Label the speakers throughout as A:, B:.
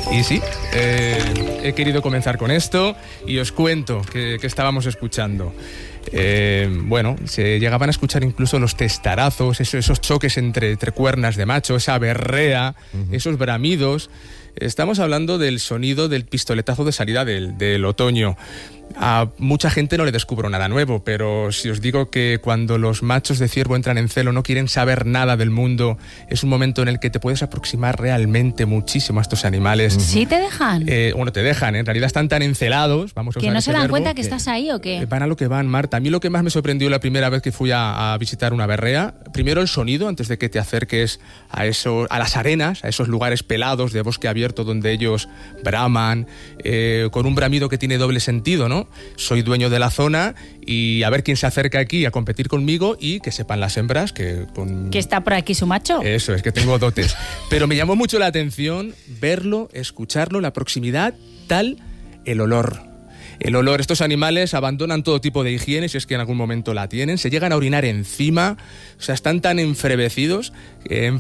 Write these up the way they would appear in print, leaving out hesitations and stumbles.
A: Y sí, he querido comenzar con esto y os cuento que estábamos escuchando. Bueno, se llegaban a escuchar incluso los testarazos, esos choques entre cuernas de macho, esa berrea, esos bramidos. Estamos hablando del sonido del pistoletazo de salida del otoño. A mucha gente no le descubro nada nuevo, pero si os digo que cuando los machos de ciervo entran en celo no quieren saber nada del mundo, es un momento en el que te puedes aproximar realmente muchísimo a estos animales.
B: ¿Sí te dejan?
A: Bueno, te dejan, en realidad están tan encelados, vamos a usar
B: ¿Que no
A: ese
B: se dan
A: verbo,
B: cuenta que estás ahí o qué?
A: Van a lo que van, Marta. A mí lo que más me sorprendió la primera vez que fui a visitar una berrea, primero el sonido, antes de que te acerques a las arenas, a esos lugares pelados de bosque abierto donde ellos braman, con un bramido que tiene doble sentido, ¿no? Soy dueño de la zona y a ver quién se acerca aquí a competir conmigo y que sepan las hembras que...
B: ¿Que está por aquí su macho?
A: Eso, es que tengo dotes. Pero me llamó mucho la atención verlo, escucharlo, la proximidad, el olor. El olor, estos animales abandonan todo tipo de higiene, si es que en algún momento la tienen, se llegan a orinar encima, o sea, están tan enfervecidos, que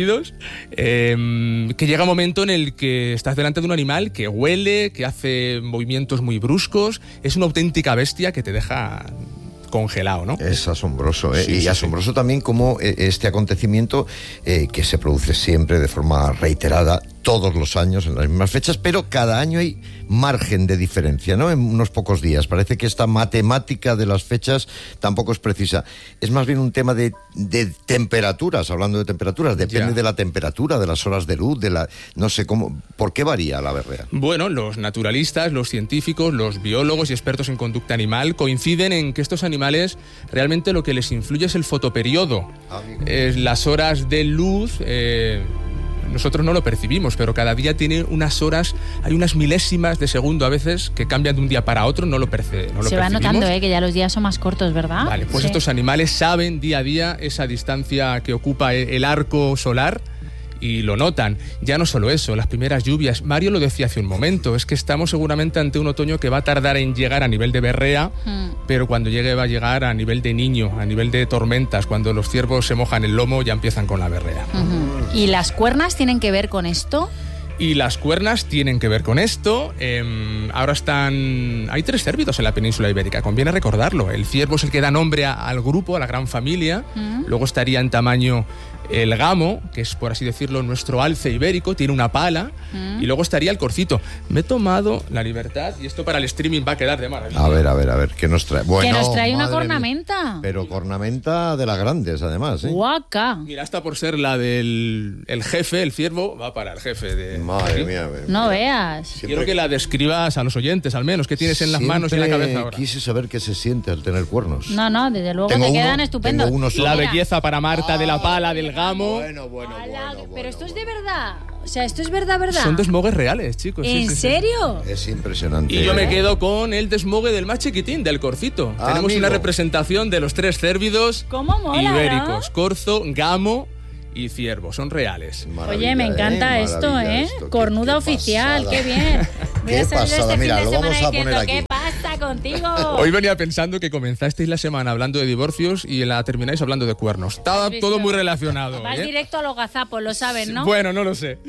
A: llega un momento en el que estás delante de un animal que huele, que hace movimientos muy bruscos, es una auténtica bestia que te deja congelado, ¿no?
C: Es asombroso, ¿eh?
A: Sí,
C: y
A: sí,
C: asombroso también como este acontecimiento que se produce siempre de forma reiterada, todos los años en las mismas fechas, pero cada año hay margen de diferencia, ¿no? En unos pocos días. Parece que esta matemática de las fechas tampoco es precisa. Es más bien un tema de temperaturas, hablando de temperaturas. Depende de la temperatura, de las horas de luz, no sé cómo. ¿Por qué varía la berrea?
A: Bueno, los naturalistas, los científicos, los biólogos y expertos en conducta animal coinciden en que estos animales realmente lo que les influye es el fotoperiodo. Las horas de luz... nosotros no lo percibimos, pero cada día tiene unas horas, hay unas milésimas de segundo a veces que cambian de un día para otro, no lo percibimos.
B: Se va notando, que ya los días son más cortos, ¿verdad?
A: Vale, pues sí. Estos animales saben día a día esa distancia que ocupa el arco solar y lo notan. Ya no solo eso, las primeras lluvias. Mario lo decía hace un momento, es que estamos seguramente ante un otoño que va a tardar en llegar a nivel de berrea, pero cuando llegue va a llegar a nivel de niño, a nivel de tormentas. Cuando los ciervos se mojan el lomo ya empiezan con la berrea.
B: ¿Y las cuernas tienen que ver con esto?
A: Y las cuernas tienen que ver con esto. Ahora hay 3 cérvidos en la península ibérica, conviene recordarlo. El ciervo es el que da nombre al grupo, a la gran familia. Luego estaría en tamaño el gamo, que es, por así decirlo, nuestro alce ibérico, tiene una pala. Y luego estaría el corcito. Me he tomado la libertad, y esto para el streaming va a quedar de maravilla.
C: A ver, ¿qué nos trae? Bueno,
B: que nos trae una cornamenta.
C: Mía. Pero cornamenta de las grandes, además, ¿eh?
B: ¡Guaca!
A: Mira, hasta por ser la del jefe, el ciervo, va para el jefe de...
C: Madre mía.
B: No veas.
A: Quiero que la describas a los oyentes, al menos. ¿Qué tienes en las manos y en la cabeza ahora?
C: Quise saber qué se siente al tener cuernos.
B: No, desde luego te quedan estupendos.
A: La belleza para Marta de la pala, del gamo.
C: Bueno.
B: Pero esto es de verdad. O sea, esto es verdad.
A: Son desmogues reales, chicos.
B: ¿En serio?
C: Es impresionante.
A: Y yo me quedo con el desmogue del más chiquitín, del corcito. Tenemos una representación de los 3 cérvidos ibéricos, ¿no? Corzo, gamo y ciervo, son reales.
B: Oye, me encanta esto, ¿eh? Cornuda oficial, qué bien.
C: Qué pasada, mira, lo vamos a poner aquí.
B: ¿Qué pasa contigo?
A: Hoy venía pensando que comenzasteis la semana hablando de divorcios y la termináis hablando de cuernos. Está todo muy relacionado.
B: Vas directo a los gazapos, lo sabes, ¿no?
A: Bueno, no lo sé.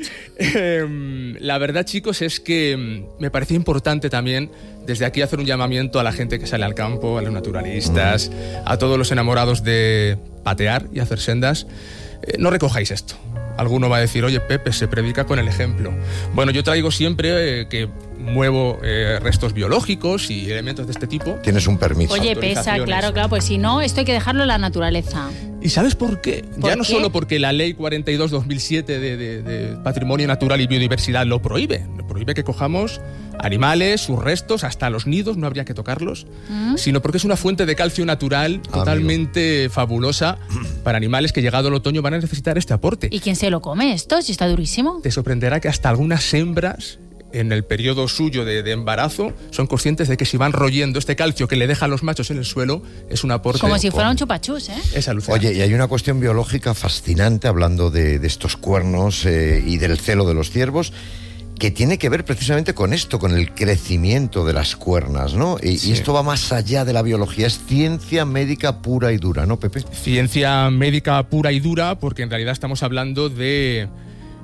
A: La verdad, chicos, es que me parecía importante también desde aquí hacer un llamamiento a la gente que sale al campo, a los naturalistas, a todos los enamorados de patear y hacer sendas. No recojáis esto. Alguno va a decir, oye, Pepe, se predica con el ejemplo. Bueno, yo traigo siempre que muevo restos biológicos y elementos de este tipo.
C: Tienes un permiso.
B: Oye, pesa, claro, pues si no, esto hay que dejarlo en la naturaleza.
A: ¿Y sabes por qué? Ya no solo porque la ley 42/2007 de Patrimonio Natural y Biodiversidad lo prohíbe. Lo prohíbe que cojamos animales, sus restos, hasta los nidos, no habría que tocarlos, sino porque es una fuente de calcio natural totalmente fabulosa para animales que llegado el otoño van a necesitar este aporte.
B: ¿Y quién se lo come esto? Si está durísimo.
A: Te sorprenderá que hasta algunas hembras en el periodo suyo de embarazo son conscientes de que si van royendo este calcio que le deja a los machos en el suelo es un aporte.
B: Como si fuera un chupachús, ¿eh?
A: Es alucinante.
C: Oye, y hay una cuestión biológica fascinante hablando de estos cuernos y del celo de los ciervos, que tiene que ver precisamente con esto, con el crecimiento de las cuernas, ¿no? Y esto va más allá de la biología, es ciencia médica pura y dura, ¿no, Pepe?
A: Ciencia médica pura y dura, porque en realidad estamos hablando de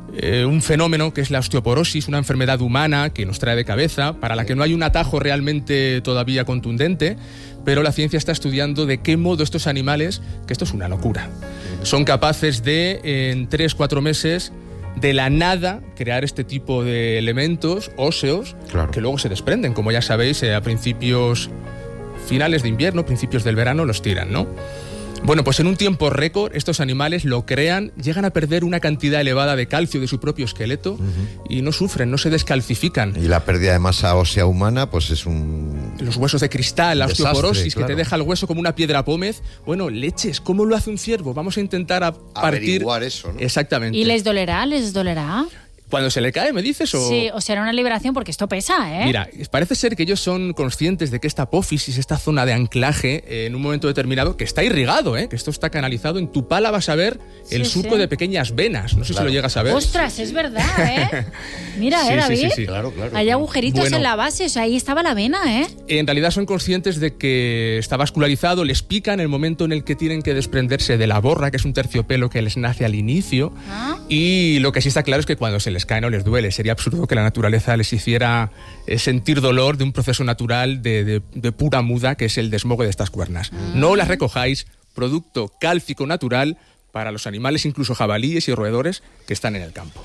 A: un fenómeno que es la osteoporosis, una enfermedad humana que nos trae de cabeza, para la que no hay un atajo realmente todavía contundente, pero la ciencia está estudiando de qué modo estos animales, que esto es una locura, son capaces de, en 3-4 meses, de la nada, crear este tipo de elementos óseos, claro, que luego se desprenden, como ya sabéis, a finales de invierno, principios del verano, los tiran, ¿no? Bueno, pues en un tiempo récord estos animales lo crean, llegan a perder una cantidad elevada de calcio de su propio esqueleto y no sufren, no se descalcifican.
C: Y la pérdida de masa ósea humana, pues es
A: los huesos de cristal, la osteoporosis,
C: claro,
A: que te deja el hueso como una piedra pómez. Bueno, leches, ¿cómo lo hace un ciervo? Vamos a intentar partir...
C: averiguar eso, ¿no?
A: Exactamente.
B: ¿Y les dolerá? ¿Les dolerá?
A: ¿Cuando se le cae, me dices? ¿O?
B: Sí, o será una liberación porque esto pesa, ¿eh?
A: Mira, parece ser que ellos son conscientes de que esta apófisis, esta zona de anclaje, en un momento determinado, que está irrigado, que esto está canalizado. En tu pala vas a ver el surco de pequeñas venas. No sé si lo llegas a ver.
B: ¡Ostras, es verdad, ¿eh? Mira, David.
A: Sí.
C: Claro.
B: Hay agujeritos en la base, o sea, ahí estaba la vena, ¿eh?
A: En realidad son conscientes de que está vascularizado, les pica en el momento en el que tienen que desprenderse de la borra, que es un terciopelo que les nace al inicio. Y lo que sí está claro es que cuando se les cae no les duele. Sería absurdo que la naturaleza les hiciera sentir dolor de un proceso natural de pura muda, que es el desmogue de estas cuernas. No las recojáis, producto cálcico natural para los animales, incluso jabalíes y roedores que están en el campo.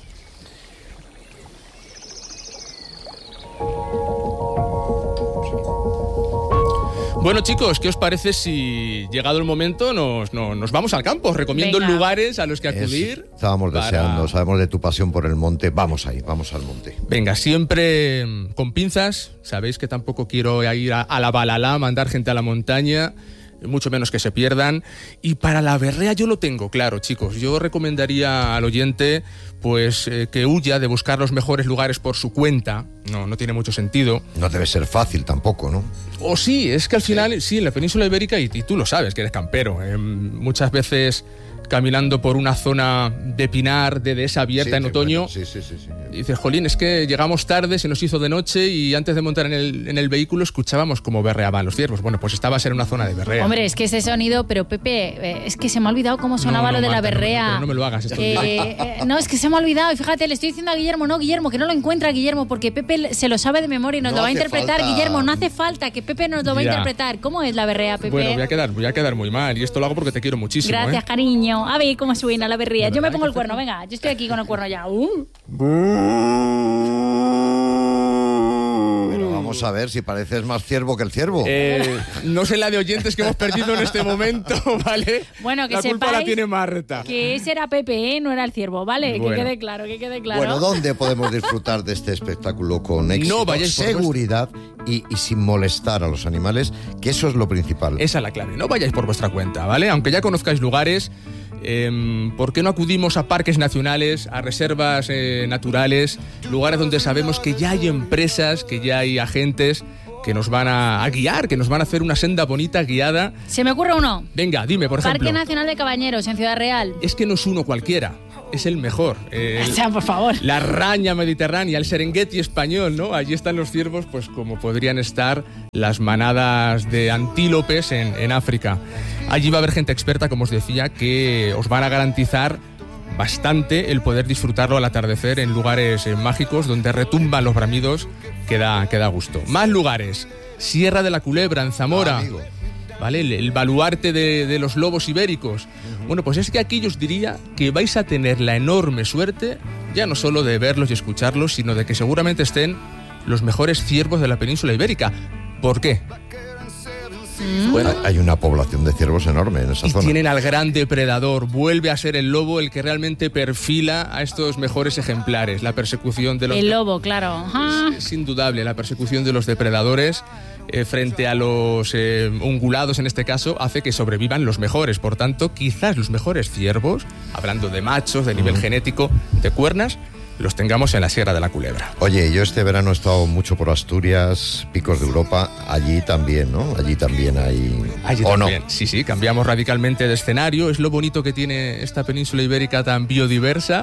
A: Bueno, chicos, ¿qué os parece si, llegado el momento, nos vamos al campo? Recomiendo lugares a los que acudir.
C: Estábamos deseando, sabemos de tu pasión por el monte. Vamos ahí, vamos al monte.
A: Venga, siempre con pinzas. Sabéis que tampoco quiero ir a la balalá, mandar gente a la montaña, mucho menos que se pierdan. Y para la berrea yo lo tengo claro, chicos. Yo recomendaría al oyente pues que huya de buscar los mejores lugares por su cuenta. No tiene mucho sentido.
C: No debe ser fácil tampoco, ¿no?
A: O sí, es que al final, sí, en la península ibérica, y tú lo sabes, que eres campero, muchas veces caminando por una zona de pinar, de dehesa abierta en otoño, y dices, jolín, es que llegamos tarde, se nos hizo de noche y antes de montar en el vehículo escuchábamos cómo berreaban los ciervos. Bueno, pues estabas en una zona de berrea.
B: Hombre, es que ese sonido, pero Pepe, es que se me ha olvidado cómo sonaba lo de la berrea.
A: No me lo hagas esto.
B: No, es que se me ha olvidado, y fíjate, le estoy diciendo a Guillermo, que no lo encuentra Guillermo, porque Pepe se lo sabe de memoria y nos lo va a interpretar. Guillermo, no hace falta que Pepe nos lo va a interpretar. ¿Cómo es la berrea, Pepe?
A: Bueno, voy a quedar muy mal, y esto lo hago porque te quiero muchísimo.
B: Gracias, cariño. A ver cómo suena la berrea. Yo me pongo el cuerno, venga, yo estoy aquí con el cuerno ya.
C: Pero vamos a ver si pareces más ciervo que el ciervo.
A: No sé la de oyentes que hemos perdido en este momento, ¿vale?
B: Bueno, que
A: la culpa la tiene Marta.
B: Que ese era Pepe, no era el ciervo, ¿vale? Bueno. Que quede claro.
C: Bueno, ¿dónde podemos disfrutar de este espectáculo con éxito,
A: no vayáis
C: seguridad y sin molestar a los animales? Que eso es lo principal.
A: Esa es la clave. No vayáis por vuestra cuenta, ¿vale? Aunque ya conozcáis lugares, ¿por qué no acudimos a parques nacionales, a reservas naturales, lugares donde sabemos que ya hay empresas, que ya hay agentes que nos van a guiar, que nos van a hacer una senda bonita, guiada?
B: Se me ocurre uno.
A: Venga, dime, por ejemplo.
B: Parque Nacional de Cabañeros, en Ciudad Real.
A: Es que no es uno cualquiera, es el mejor.
B: O sea, por favor.
A: La Raña Mediterránea, el Serengeti español, ¿no? Allí están los ciervos, pues como podrían estar las manadas de antílopes en África. Allí va a haber gente experta, como os decía, que os van a garantizar bastante el poder disfrutarlo al atardecer en lugares mágicos donde retumban los bramidos, que da gusto. Más lugares: Sierra de la Culebra, en Zamora, ¿vale? El baluarte de los lobos ibéricos. Bueno, pues es que aquí yo os diría que vais a tener la enorme suerte, ya no solo de verlos y escucharlos, sino de que seguramente estén los mejores ciervos de la península ibérica. ¿Por qué?
C: Bueno, hay una población de ciervos enorme en esa zona. Y
A: tienen al gran depredador. Vuelve a ser el lobo el que realmente perfila a estos mejores ejemplares. La persecución de los...
B: El lobo, claro. Ajá.
A: Es indudable, la persecución de los depredadores frente a los ungulados, en este caso, hace que sobrevivan los mejores. Por tanto, quizás los mejores ciervos, hablando de machos, de nivel genético, de cuernas, los tengamos en la Sierra de la Culebra.
C: Oye, yo este verano he estado mucho por Asturias, Picos de Europa, allí también, ¿no? Allí también hay...
A: Allí también, no. Sí, cambiamos radicalmente de escenario, es lo bonito que tiene esta península ibérica tan biodiversa,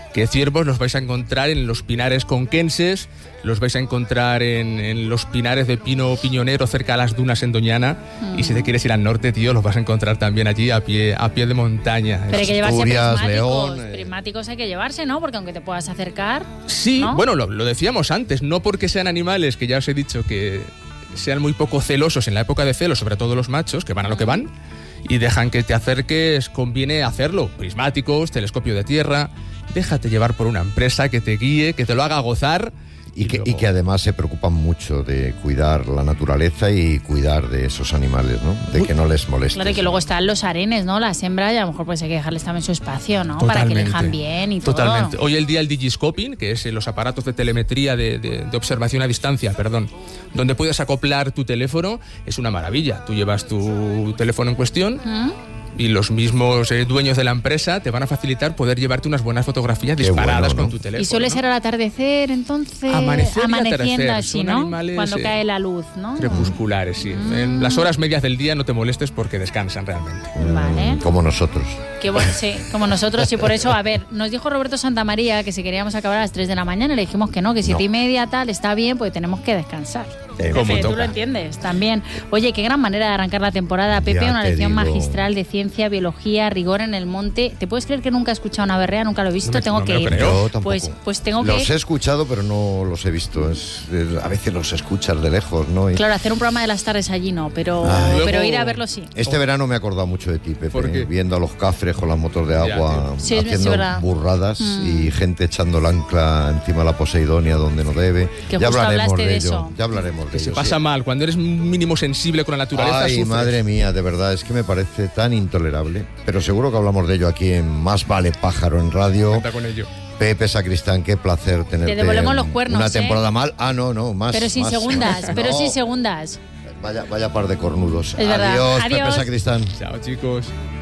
A: que ciervos los vais a encontrar en los pinares conquenses, los vais a encontrar en los pinares de pino piñonero cerca de las dunas en Doñana, y si te quieres ir al norte, tío, los vas a encontrar también allí a pie de montaña.
B: Pero hay que llevarse
C: Asturias,
B: prismáticos.
C: León,
B: Prismáticos hay que llevarse, ¿no? Porque aunque te puedas acercar...
A: Sí,
B: ¿no?
A: bueno, lo decíamos antes, no porque sean animales, que ya os he dicho que sean muy poco celosos en la época de celo, sobre todo los machos, que van a lo que van, y dejan que te acerques, conviene hacerlo. Prismáticos, telescopio de tierra, déjate llevar por una empresa que te guíe, que te lo haga gozar.
C: Y que además se preocupan mucho de cuidar la naturaleza y cuidar de esos animales, ¿no? De que no les moleste.
B: Claro, y que luego están los arenes, ¿no? Las hembras, y a lo mejor pues hay que dejarles también su espacio, ¿no? Para que elijan bien y todo.
A: Totalmente. Hoy el día el digiscoping, que es los aparatos de telemetría de observación a distancia, donde puedes acoplar tu teléfono, es una maravilla. Tú llevas tu teléfono en cuestión... y los mismos dueños de la empresa te van a facilitar poder llevarte unas buenas fotografías disparadas con tu teléfono.
B: Y suele ser al atardecer, entonces... Amaneciendo así, ¿no? Cuando cae la luz, ¿no?
A: Crepusculares, sí. En las horas medias del día no te molestes porque descansan realmente.
B: Vale.
C: Como nosotros.
B: Qué bueno, sí, como nosotros, y por eso, a ver, nos dijo Roberto Santamaría que si queríamos acabar a las 3 de la mañana, le dijimos que no, que 7:30 tal, está bien, porque tenemos que descansar.
A: Como
B: tú lo entiendes también. Oye, qué gran manera de arrancar la temporada, Pepe,
C: Ya
B: una
C: te
B: lección
C: digo.
B: magistral de ciencia, biología, rigor en el monte. ¿Te puedes creer que nunca he escuchado una berrea? Nunca lo he visto, tengo que ir.
C: Yo tampoco.
B: Pues tengo que
C: Los
B: ir.
C: he escuchado, pero no los he visto. A veces los escuchas de lejos, ¿no?
B: Claro, hacer un programa de las tardes allí no, pero ir a verlo sí.
C: Este verano me he acordado mucho de ti, Pepe.
A: ¿Por qué?
C: Viendo a los cafres con las motos de agua,
B: tío. Sí,
C: haciendo
B: verdad.
C: burradas y gente echando el ancla encima de la Poseidonia donde no debe.
B: Que
C: Ya
B: justo
C: hablaremos
B: hablaste
C: de
B: de
C: ello.
B: eso.
C: Ya hablaremos de
A: Que se
C: ello.
A: pasa
C: sí.
A: mal. Cuando eres mínimo sensible con la naturaleza,
C: Ay,
A: sufres.
C: madre mía, de verdad, es que me parece tan intolerable. Pero seguro que hablamos de ello aquí en Más Vale Pájaro en Radio.
A: Cuenta con ello.
C: Pepe Sacristán, qué placer tenerte.
B: Te devolvemos los cuernos,
C: Una temporada mal. Ah, no, más.
B: Pero sin
C: más.
B: segundas, pero
C: No.
B: sin segundas.
C: Vaya par de cornudos.
B: Es verdad.
C: Adiós,
B: Adiós.
C: Pepe Sacristán.
A: Chao, chicos.